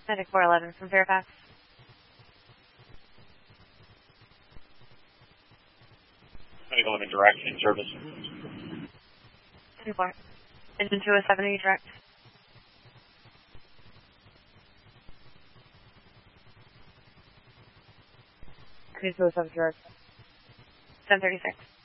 Medic 411 from Fairfax. 11 direct in service. 10-4. Engine 207, are you direct? 207 direct. 1036.